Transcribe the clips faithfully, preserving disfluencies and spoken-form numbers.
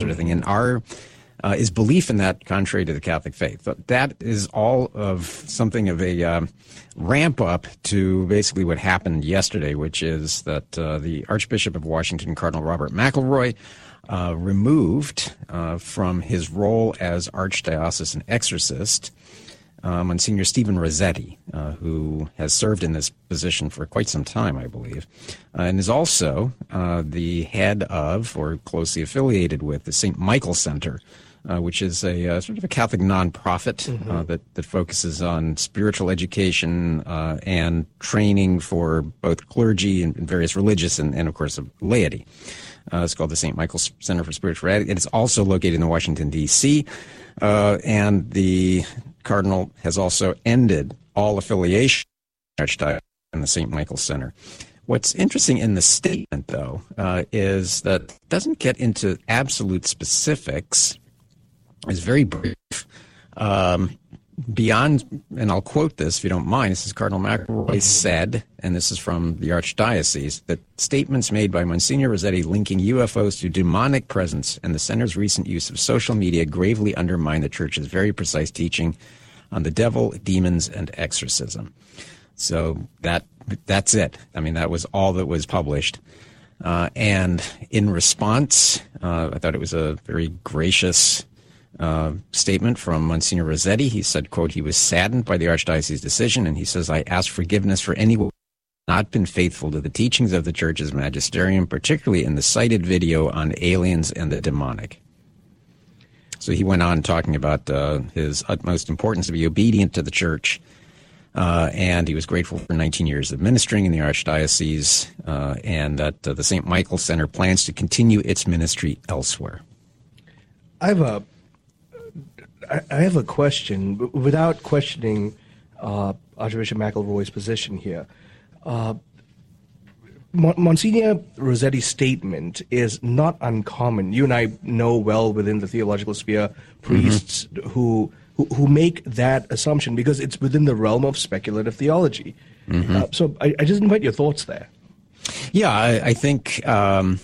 sort of thing. And our uh, is belief in that contrary to the Catholic faith. But that is all of something of a um, ramp up to basically what happened yesterday, which is that uh, the Archbishop of Washington, Cardinal Robert McElroy, uh, removed uh, from his role as archdiocesan exorcist Uh, Monsignor Stephen Rossetti, uh, who has served in this position for quite some time, I believe, uh, and is also uh, the head of, or closely affiliated with, the Saint Michael Center, uh, which is a uh, sort of a Catholic nonprofit mm-hmm. uh, that, that focuses on spiritual education uh, and training for both clergy and, and various religious and, and, of course, laity. Uh, it's called the Saint Michael Center for Spiritual Education. It's also located in Washington, D C, uh, and the Cardinal has also ended all affiliation in the Saint Michael Center. What's interesting in the statement, though, uh, is that it doesn't get into absolute specifics. It's very brief. Um, beyond, and I'll quote this if you don't mind, this is Cardinal McElroy said, and this is from the Archdiocese, that statements made by Monsignor Rossetti linking U F Os to demonic presence and the center's recent use of social media gravely undermine the Church's very precise teaching on the devil, demons, and exorcism. So that that's it. I mean, that was all that was published. Uh, and in response, uh, I thought it was a very gracious Uh, statement from Monsignor Rossetti. He said, quote, he was saddened by the Archdiocese's decision, and he says, I ask forgiveness for anyone who has not been faithful to the teachings of the Church's magisterium, particularly in the cited video on aliens and the demonic. So he went on talking about uh, his utmost importance to be obedient to the Church, uh, and he was grateful for nineteen years of ministering in the Archdiocese, uh, and that uh, the Saint Michael Center plans to continue its ministry elsewhere. I have a I have a question, without questioning uh, Archbishop McElroy's position here. Uh, Monsignor Rossetti's statement is not uncommon. You and I know well within the theological sphere priests mm-hmm. who, who who make that assumption because it's within the realm of speculative theology. Mm-hmm. Uh, so I, I just invite your thoughts there. Yeah, I, I think Um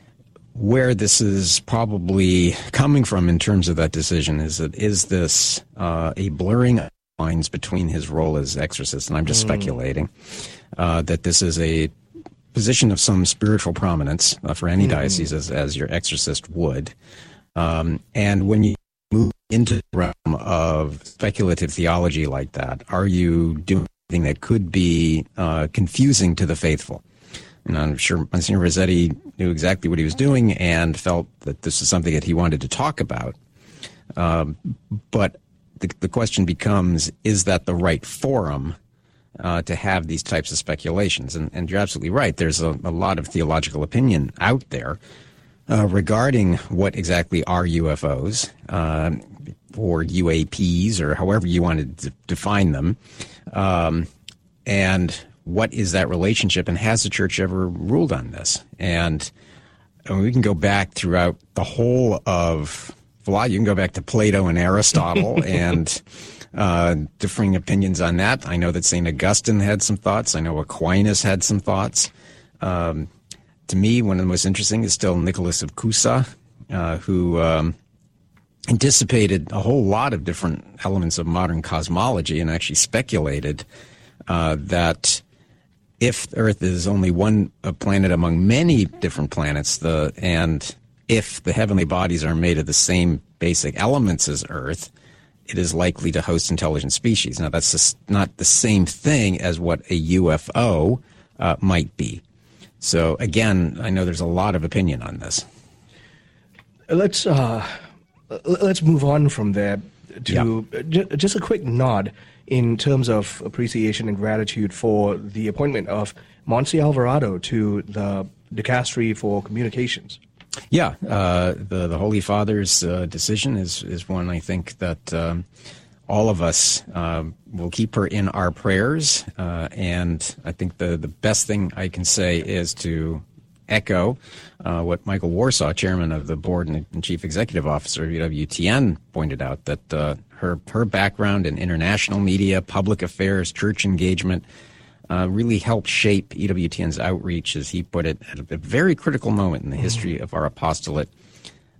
where this is probably coming from in terms of that decision is that is this uh, a blurring of lines between his role as exorcist, and I'm just mm. speculating, uh, that this is a position of some spiritual prominence uh, for any mm. diocese as, as your exorcist would. Um, and when you move into the realm of speculative theology like that, are you doing anything that could be uh, confusing to the faithful? And I'm sure Monsignor Rossetti knew exactly what he was doing and felt that this is something that he wanted to talk about. Um, but the, the question becomes, is that the right forum uh, to have these types of speculations? And, and you're absolutely right. There's a, a lot of theological opinion out there uh, regarding what exactly are U F Os uh, or U A Ps or however you want to d- define them. Um, and what is that relationship, and has the Church ever ruled on this? And, and we can go back throughout the whole of philosophy. You can go back to Plato and Aristotle and uh, differing opinions on that. I know that Saint Augustine had some thoughts. I know Aquinas had some thoughts. Um, to me, one of the most interesting is still Nicholas of Cusa, uh, who um, anticipated a whole lot of different elements of modern cosmology and actually speculated uh, that if Earth is only one a planet among many different planets, the and if the heavenly bodies are made of the same basic elements as Earth, it is likely to host intelligent species. Now, that's just not the same thing as what a U F O uh, might be. So, again, I know there's a lot of opinion on this. Let's uh, let's move on from there to yeah. j- just a quick nod in terms of appreciation and gratitude for the appointment of Monsignor Alvarado to the Dicastery for Communications. Yeah, uh, the the Holy Father's uh, decision is is one I think that um, all of us uh, will keep her in our prayers, uh, and I think the the best thing I can say is to echo uh, what Michael Warsaw, chairman of the board and, and chief executive officer of U W T N, pointed out, that uh, her her background in international media, public affairs, church engagement uh, really helped shape E W T N's outreach, as he put it, at a very critical moment in the history of our apostolate.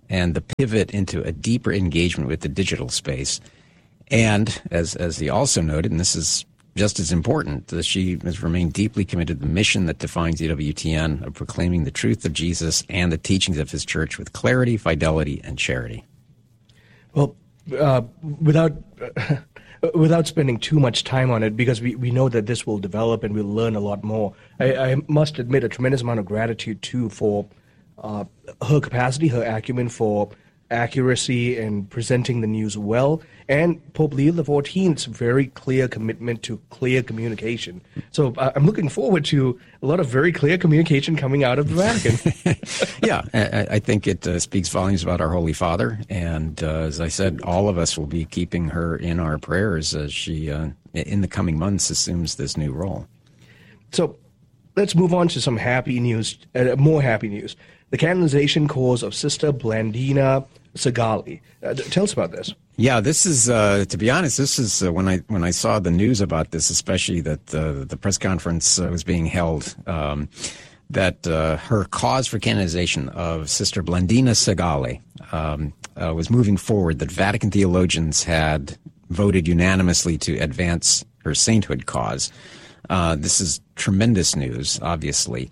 and the pivot into a deeper engagement with the digital space. And as as he also noted, and this is just as important, that she has remained deeply committed to the mission that defines E W T N of proclaiming the truth of Jesus and the teachings of his church with clarity, fidelity, and charity. Well, uh, without uh, without spending too much time on it, because we, we know that this will develop and we'll learn a lot more, I, I must admit a tremendous amount of gratitude, too, for uh, her capacity, her acumen for accuracy and presenting the news well, and Pope Leo the fourteenth's very clear commitment to clear communication. So uh, I'm looking forward to a lot of very clear communication coming out of the Vatican. Yeah, I, I think it uh, speaks volumes about our Holy Father, and uh, as I said, all of us will be keeping her in our prayers as she, uh, in the coming months, assumes this new role. So let's move on to some happy news, uh, more happy news. The canonization cause of Sister Blandina Segali. Uh, tell us about this. Yeah, this is, uh, to be honest, this is uh, when I when I saw the news about this, especially that uh, the press conference uh, was being held, um, that uh, her cause for canonization of Sister Blandina Segali um, uh, was moving forward, that Vatican theologians had voted unanimously to advance her sainthood cause. Uh, this is tremendous news, obviously.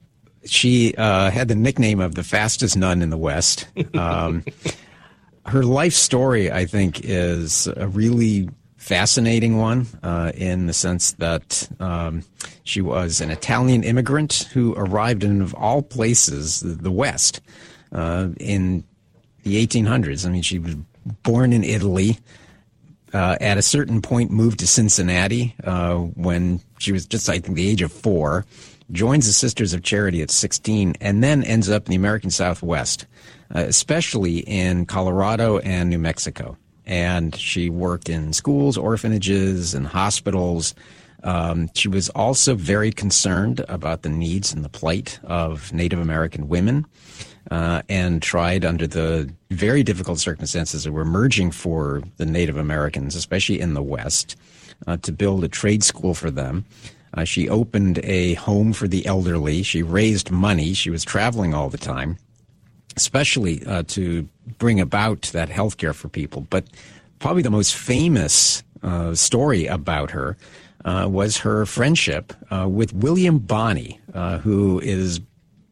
She uh, had the nickname of the fastest nun in the West. Um, her life story, I think, is a really fascinating one uh, in the sense that um, she was an Italian immigrant who arrived in, of all places, the, the West uh, in the eighteen hundreds. I mean, she was born in Italy. Uh, at a certain point, moved to Cincinnati uh, when she was just, I think, the age of four. Joins the Sisters of Charity at sixteen, and then ends up in the American Southwest, uh, especially in Colorado and New Mexico. And she worked in schools, orphanages, and hospitals. Um, she was also very concerned about the needs and the plight of Native American women, uh, and tried, under the very difficult circumstances that were emerging for the Native Americans, especially in the West, uh, to build a trade school for them. Uh, she opened a home for the elderly. She raised money. She was traveling all the time, especially uh, to bring about that health care for people. But probably the most famous uh, story about her uh, was her friendship uh, with William Bonney, uh, who is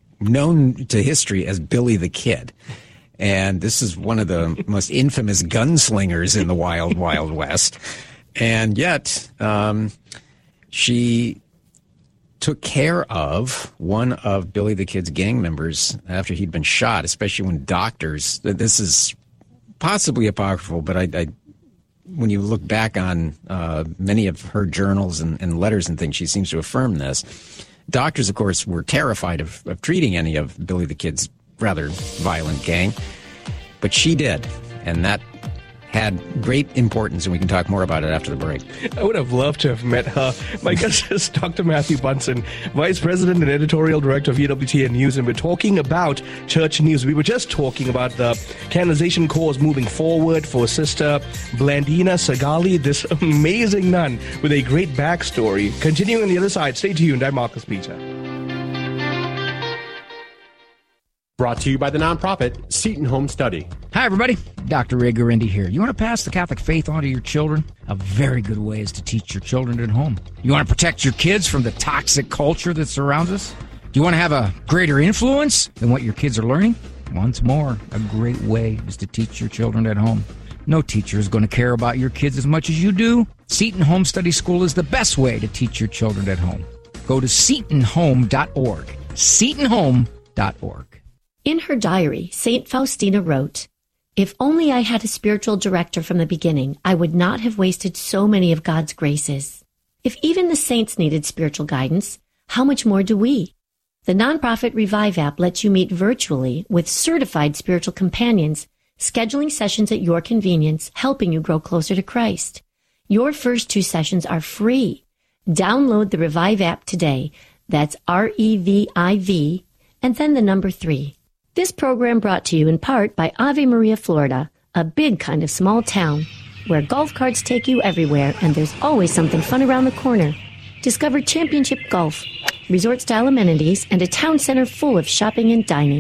known to history as Billy the Kid. And this is one of the most infamous gunslingers in the Wild, Wild West. And yet... Um, She took care of one of Billy the Kid's gang members after he'd been shot, especially when doctors, this is possibly apocryphal, but I, I when you look back on uh, many of her journals and, and letters and things, she seems to affirm this. Doctors, of course, were terrified of, of treating any of Billy the Kid's rather violent gang, but she did, and that had great importance, and we can talk more about it after the break. I would have loved to have met her. My guest is Doctor Matthew Bunson, Vice President and Editorial Director of E W T N News, and we're talking about church news. We were just talking about the canonization cause moving forward for Sister Blandina Segali, this amazing nun with a great backstory. Continuing on the other side, stay tuned. I'm Marcus Peter. Brought to you by the nonprofit Seton Home Study. Hi, everybody. Doctor Ray Guarendi here. You want to pass the Catholic faith on to your children? A very good way is to teach your children at home. You want to protect your kids from the toxic culture that surrounds us? Do you want to have a greater influence than what your kids are learning? Once more, a great way is to teach your children at home. No teacher is going to care about your kids as much as you do. Seton Home Study School is the best way to teach your children at home. Go to seton home dot org. seton home dot org. In her diary, Saint Faustina wrote, "If only I had a spiritual director from the beginning, I would not have wasted so many of God's graces. If even the saints needed spiritual guidance, how much more do we?" The nonprofit Revive app lets you meet virtually with certified spiritual companions, scheduling sessions at your convenience, helping you grow closer to Christ. Your first two sessions are free. Download the Revive app today. That's R E V I V, and then the number three. This program brought to you in part by Ave Maria, Florida, a big kind of small town where golf carts take you everywhere and there's always something fun around the corner. Discover championship golf, resort-style amenities, and a town center full of shopping and dining.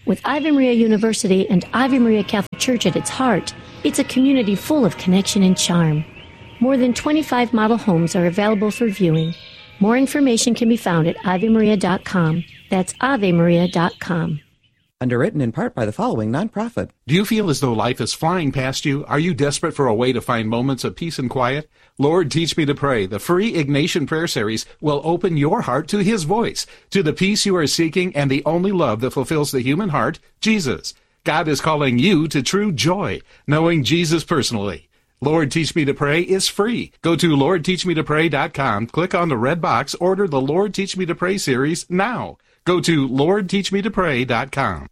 With Ave Maria University and Ave Maria Catholic Church at its heart, it's a community full of connection and charm. More than twenty-five model homes are available for viewing. More information can be found at ave maria dot com. That's ave maria dot com. Underwritten in part by the following nonprofit. Do you feel as though life is flying past you? Are you desperate for a way to find moments of peace and quiet? Lord, Teach Me to Pray, the free Ignatian prayer series, will open your heart to His voice, to the peace you are seeking and the only love that fulfills the human heart, Jesus. God is calling you to true joy, knowing Jesus personally. Lord, Teach Me to Pray is free. Go to lord teach me to pray dot com, click on the red box, order the Lord Teach Me to Pray series now. Go to lord teach me to pray dot com.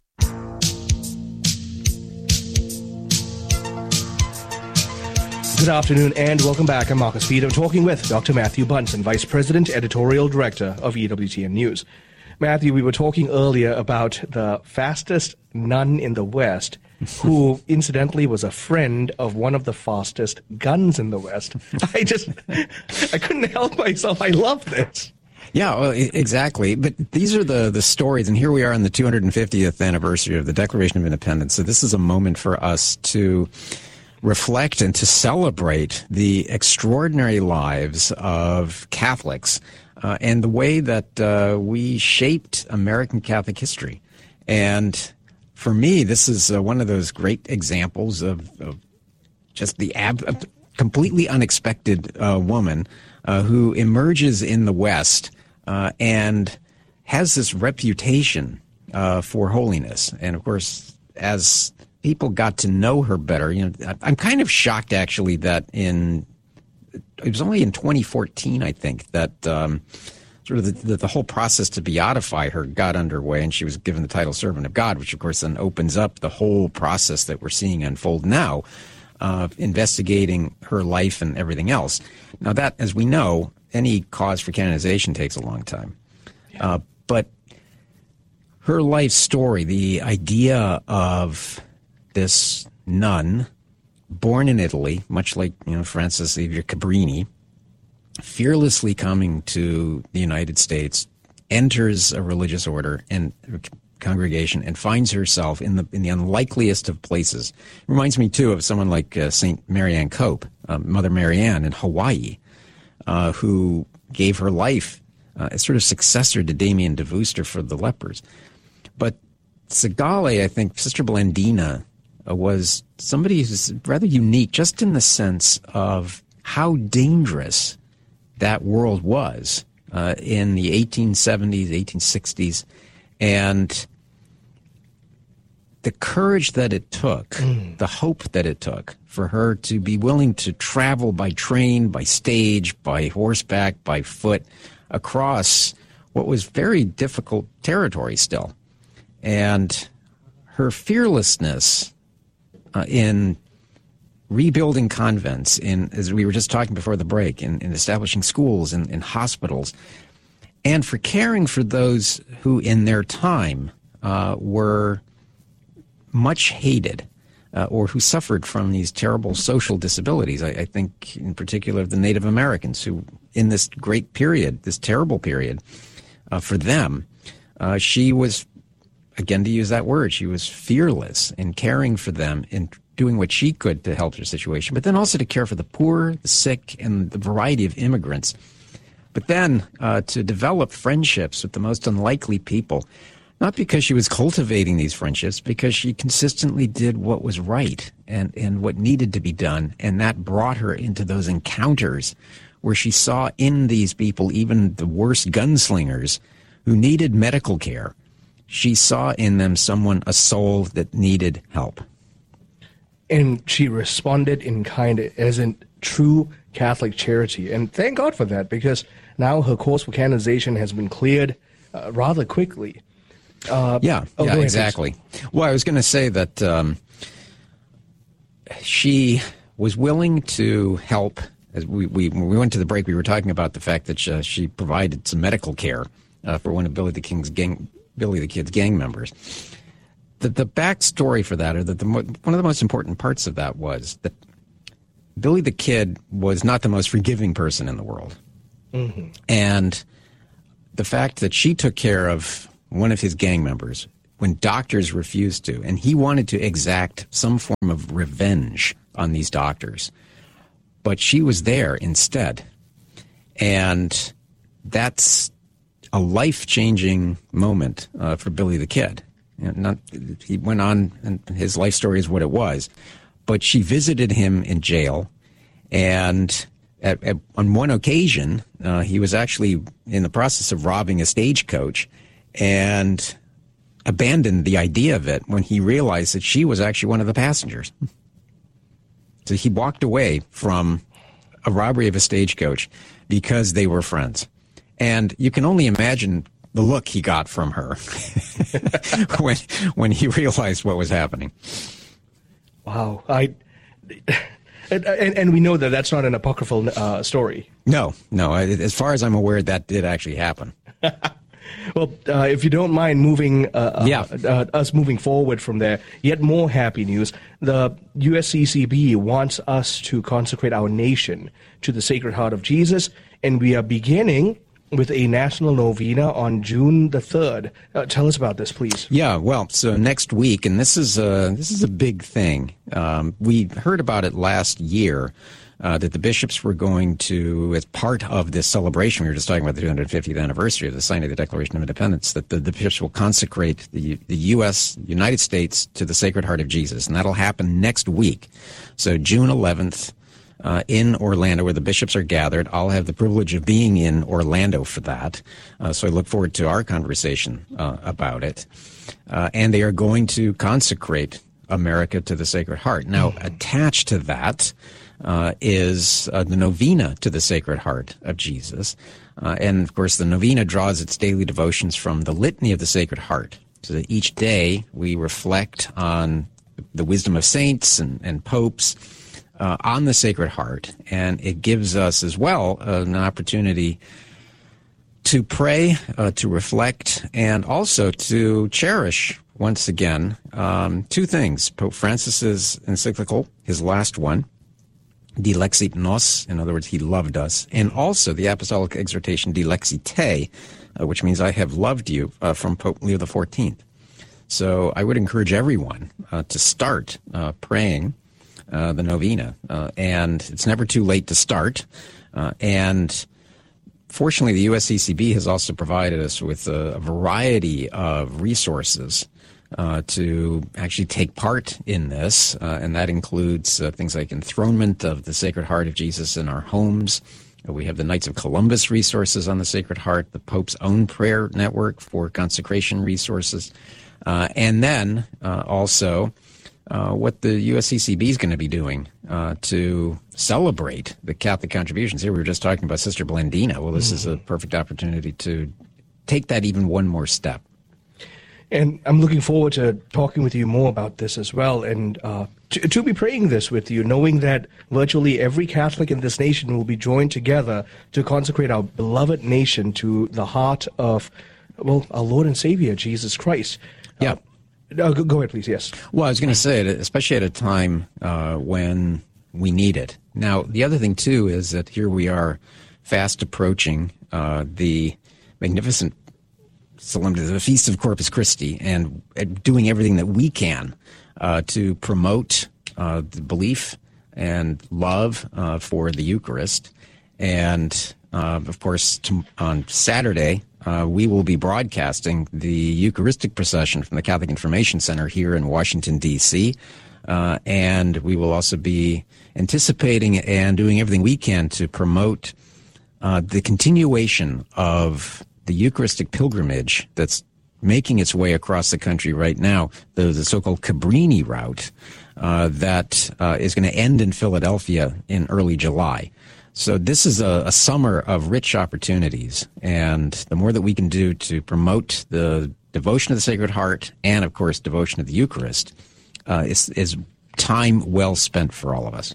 Good afternoon and welcome back. I'm Marcus Speed. I'm talking with Doctor Matthew Bunson, Vice President, Editorial Director of E W T N News. Matthew, we were talking earlier about the fastest nun in the West, who incidentally was a friend of one of the fastest guns in the West. I just, I couldn't help myself. I love this. Yeah, well, exactly. But these are the, the stories, and here we are on the two hundred fiftieth anniversary of the Declaration of Independence. So this is a moment for us to reflect and to celebrate the extraordinary lives of Catholics uh, and the way that uh, we shaped American Catholic history. And for me, this is uh, one of those great examples of, of just the ab- uh, completely unexpected uh, woman uh, who emerges in the West uh, and has this reputation uh, for holiness. And of course, as people got to know her better, you know, I'm kind of shocked actually that in it was only in twenty fourteen, I think, that um, sort of the, the, the whole process to beatify her got underway, and she was given the title Servant of God, which of course then opens up the whole process that we're seeing unfold now, uh, investigating her life and everything else. Now that, as we know, any cause for canonization takes a long time, yeah. uh, but her life story, the idea of this nun, born in Italy, much like, you know, Francis Xavier Cabrini, fearlessly coming to the United States, enters a religious order and congregation, and finds herself in the in the unlikeliest of places. It reminds me too of someone like uh, Saint Marianne Cope, uh, Mother Marianne in Hawaii, uh, who gave her life uh, as sort of successor to Damien de Veuster for the lepers. But Segale, I think, Sister Blandina, was somebody who's rather unique just in the sense of how dangerous that world was uh, in the eighteen seventies, eighteen sixties, and the courage that it took, mm. the hope that it took for her to be willing to travel by train, by stage, by horseback, by foot, across what was very difficult territory still. And her fearlessness Uh, in rebuilding convents, in, as we were just talking before the break, in, in establishing schools and in, in hospitals, and for caring for those who in their time uh, were much hated uh, or who suffered from these terrible social disabilities. I, I think in particular of the Native Americans who in this great period, this terrible period, uh, for them, uh, she was, again, to use that word, she was fearless in caring for them, in doing what she could to help their situation, but then also to care for the poor, the sick, and the variety of immigrants. But then uh, to develop friendships with the most unlikely people, not because she was cultivating these friendships, because she consistently did what was right and, and what needed to be done, and that brought her into those encounters where she saw in these people, even the worst gunslingers who needed medical care, she saw in them someone, a soul that needed help. And she responded in kind as in true Catholic charity. And thank God for that, because now her course for canonization has been cleared uh, rather quickly. Uh, yeah, oh, yeah, ahead, exactly. please. Well, I was going to say that um, she was willing to help. As we, we, when we went to the break, we were talking about the fact that she, she provided some medical care uh, for one of Billy the King's gang Billy the Kid's gang members. The, the backstory for that, or the, the, one of the most important parts of that was that Billy the Kid was not the most forgiving person in the world. Mm-hmm. And the fact that she took care of one of his gang members when doctors refused to. And he wanted to exact some form of revenge on these doctors. But she was there instead. And that's a life-changing moment uh, for Billy the Kid. You know, not, he went on, and his life story is what it was. But she visited him in jail, and at, at, on one occasion, uh, he was actually in the process of robbing a stagecoach and abandoned the idea of it when he realized that she was actually one of the passengers. So he walked away from a robbery of a stagecoach because they were friends. And you can only imagine the look he got from her when when he realized what was happening. Wow. I and, and, and we know that that's not an apocryphal uh, story. No, no. As far as I'm aware, that did actually happen. Well, uh, if you don't mind moving, uh, yeah. uh, uh, us moving forward from there, yet more happy news. The U S C C B wants us to consecrate our nation to the Sacred Heart of Jesus, and we are beginning with a national novena on June the third. Uh, tell us about this, please. Yeah, well, so next week, and this is a, this is a big thing. Um, we heard about it last year, uh, that the bishops were going to, as part of this celebration, we were just talking about the two hundred fiftieth anniversary of the signing of the Declaration of Independence, that the, the bishops will consecrate the, the U S, United States, to the Sacred Heart of Jesus, and that'll happen next week. So June eleventh, Uh, in Orlando, where the bishops are gathered. I'll have the privilege of being in Orlando for that. Uh, so I look forward to our conversation uh, about it. Uh, and they are going to consecrate America to the Sacred Heart. Now, attached to that uh, is uh, the novena to the Sacred Heart of Jesus. Uh, and, of course, the novena draws its daily devotions from the Litany of the Sacred Heart. So that each day we reflect on the wisdom of saints and, and popes, Uh, on the Sacred Heart, and it gives us as well uh, an opportunity to pray, uh, to reflect, and also to cherish, once again, um, two things. Pope Francis's encyclical, his last one, Dilexit Nos, in other words, he loved us, and also the apostolic exhortation Dilexite, uh, which means I have loved you, uh, from Pope Leo the fourteenth. So I would encourage everyone uh, to start uh, praying Uh, the novena, uh, and it's never too late to start. Uh, and fortunately, the U S C C B has also provided us with a, a variety of resources uh, to actually take part in this, uh, and that includes uh, things like enthronement of the Sacred Heart of Jesus in our homes. Uh, we have the Knights of Columbus resources on the Sacred Heart, the Pope's own prayer network for consecration resources, uh, and then uh, also Uh, what the U S C C B is going to be doing uh, to celebrate the Catholic contributions. Here we were just talking about Sister Blandina. Well, this mm-hmm. is a perfect opportunity to take that even one more step. And I'm looking forward to talking with you more about this as well, and uh, to, to be praying this with you, knowing that virtually every Catholic in this nation will be joined together to consecrate our beloved nation to the heart of, well, our Lord and Savior, Jesus Christ. Yeah. Uh, Uh, go, go ahead, please, yes. Well, I was going to say, especially at a time uh, when we need it. Now, the other thing, too, is that here we are fast approaching uh, the magnificent solemnity, the Feast of Corpus Christi, and doing everything that we can uh, to promote uh, the belief and love uh, for the Eucharist. And, uh, of course, to, on Saturday, Uh, we will be broadcasting the Eucharistic procession from the Catholic Information Center here in Washington, D C, uh, and we will also be anticipating and doing everything we can to promote uh, the continuation of the Eucharistic pilgrimage that's making its way across the country right now, the, the so-called Cabrini route uh, that uh, is going to end in Philadelphia in early July. So this is a, a summer of rich opportunities, and the more that we can do to promote the devotion of the Sacred Heart and, of course, devotion of the Eucharist uh, is, is time well spent for all of us.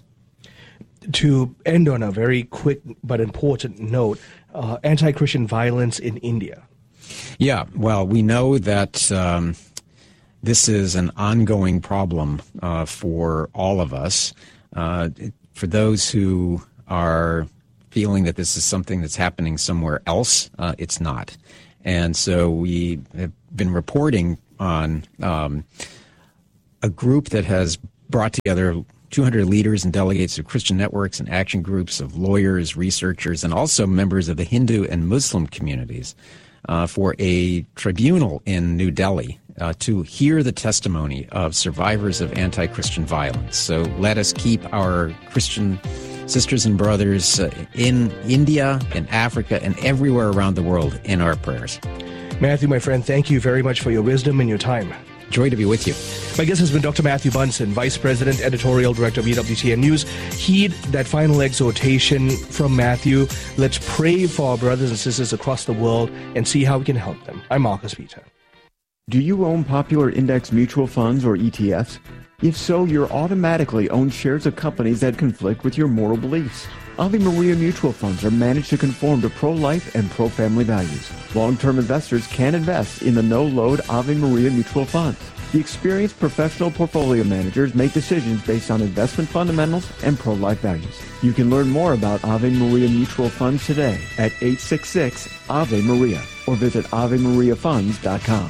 To end on a very quick but important note, uh, anti-Christian violence in India. Yeah, well, we know that um, this is an ongoing problem uh, for all of us. Uh, for those who are feeling that this is something that's happening somewhere else, uh, it's not. And so we have been reporting on um, a group that has brought together two hundred leaders and delegates of Christian networks and action groups of lawyers, researchers, and also members of the Hindu and Muslim communities uh, for a tribunal in New Delhi uh, to hear the testimony of survivors of anti-Christian violence. So let us keep our Christian sisters and brothers uh, in India, in Africa, and everywhere around the world in our prayers. Matthew, my friend, thank you very much for your wisdom and your time. Joy to be with you. My guest has been Doctor Matthew Bunson, Vice President, Editorial Director of E W T N News. Heed that final exhortation from Matthew. Let's pray for our brothers and sisters across the world and see how we can help them. I'm Marcus Peter. Do you own popular index mutual funds or E T Fs? If so, you're automatically own shares of companies that conflict with your moral beliefs. Ave Maria mutual funds are managed to conform to pro-life and pro-family values. Long-term investors can invest in the no-load Ave Maria mutual funds. The experienced professional portfolio managers make decisions based on investment fundamentals and pro-life values. You can learn more about Ave Maria mutual funds today at eight six six Ave Maria or visit ave maria funds dot com.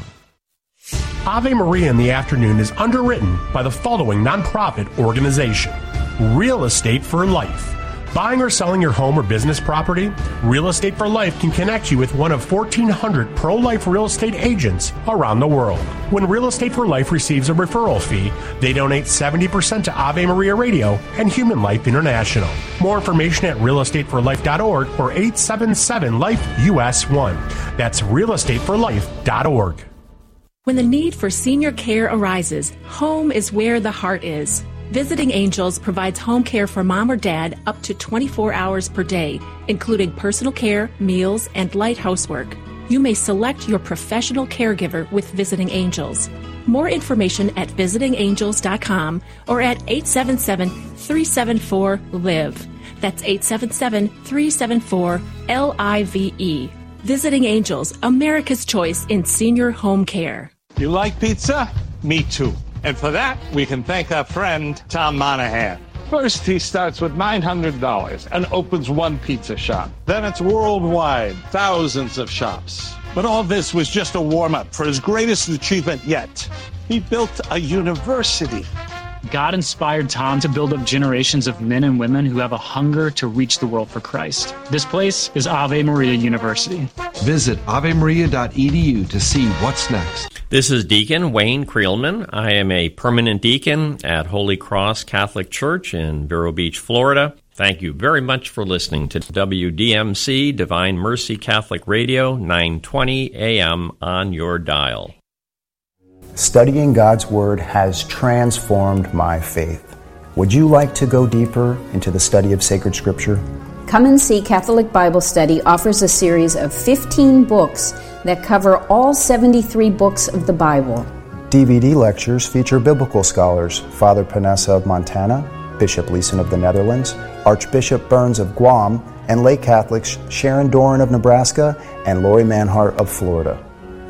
Ave Maria in the Afternoon is underwritten by the following nonprofit organization: Real Estate for Life. Buying or selling your home or business property? Real Estate for Life can connect you with one of fourteen hundred pro-life real estate agents around the world. When Real Estate for Life receives a referral fee, they donate seventy percent to Ave Maria Radio and Human Life International. More information at real estate for life dot org or eight seven seven life U S one. That's real estate for life dot org. When the need for senior care arises, home is where the heart is. Visiting Angels provides home care for mom or dad up to twenty-four hours per day, including personal care, meals, and light housework. You may select your professional caregiver with Visiting Angels. More information at visiting angels dot com or at eight seven seven, three seven four, L I V E. That's eight seven seven, three seven four, L I V E. Visiting Angels, America's choice in senior home care. You like pizza? Me too. And for that, we can thank our friend, Tom Monahan. First, he starts with nine hundred dollars and opens one pizza shop. Then it's worldwide, thousands of shops. But all this was just a warm-up for his greatest achievement yet. He built a university. God inspired Tom to build up generations of men and women who have a hunger to reach the world for Christ. This place is Ave Maria University. Visit ave maria dot e d u to see what's next. This is Deacon Wayne Creelman. I am a permanent deacon at Holy Cross Catholic Church in Vero Beach, Florida. Thank you very much for listening to W D M C, Divine Mercy Catholic Radio, nine twenty A M on your dial. Studying God's Word has transformed my faith. Would you like to go deeper into the study of sacred Scripture? Come and See Catholic Bible Study offers a series of fifteen books that cover all seventy-three books of the Bible. D V D lectures feature biblical scholars Father Panessa of Montana, Bishop Leeson of the Netherlands, Archbishop Burns of Guam, and lay Catholics Sharon Doran of Nebraska and Lori Manhart of Florida.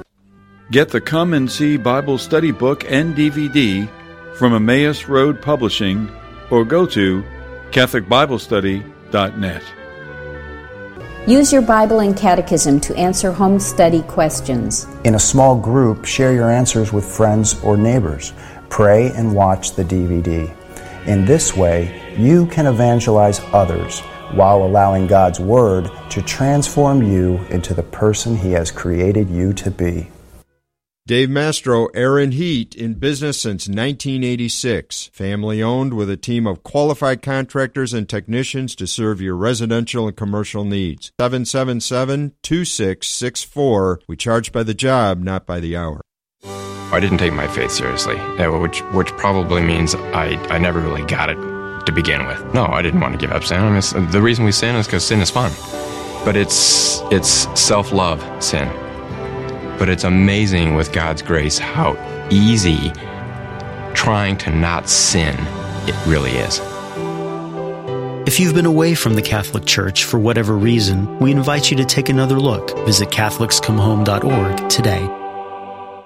Get the Come and See Bible Study book and D V D from Emmaus Road Publishing or go to catholic bible study dot net. Use your Bible and Catechism to answer home study questions. In a small group, share your answers with friends or neighbors. Pray and watch the D V D. In this way, you can evangelize others while allowing God's Word to transform you into the person He has created you to be. Dave Mastro, Aaron Heat, in business since nineteen eighty-six. Family owned with a team of qualified contractors and technicians to serve your residential and commercial needs. seven seven seven, two six six four. We charge by the job, not by the hour. I didn't take my faith seriously, which which probably means I, I never really got it to begin with. No, I didn't want to give up sin. I mean, the reason we sin is because sin is fun. But it's it's self-love sin. But it's amazing with God's grace how easy trying to not sin it really is. If you've been away from the Catholic Church for whatever reason, we invite you to take another look. Visit catholics come home dot org today.